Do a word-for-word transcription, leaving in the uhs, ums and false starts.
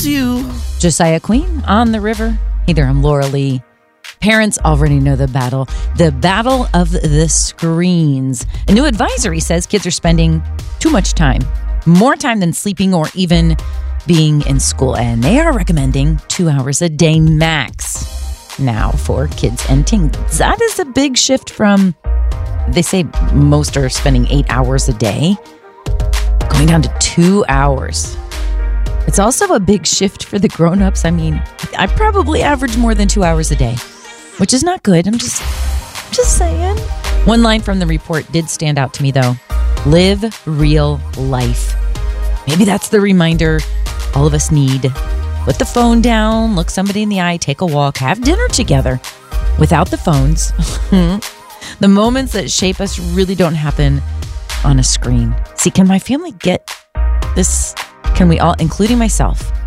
choose you. Josiah Queen on the river. Hey there, I'm Laura Lee. Parents already know the battle, the battle of the screens. A new advisory says kids are spending too much time, more time than sleeping or even being in school. And they are recommending two hours a day max now for kids and teens. That is a big shift from, they say most are spending eight hours a day, going down to two hours. It's also a big shift for the grown-ups. I mean, I probably average more than two hours a day, which is not good. I'm just, just saying. One line from the report did stand out to me, though. Live real life. Maybe that's the reminder all of us need. Put the phone down, look somebody in the eye, take a walk, have dinner together without the phones. The moments that shape us really don't happen on a screen. See, can my family get this? Can we all, including myself,